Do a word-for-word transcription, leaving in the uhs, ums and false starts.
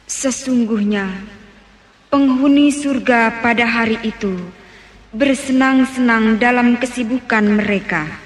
Sesungguhnya penghuni surga pada hari itu bersenang-senang dalam kesibukan mereka.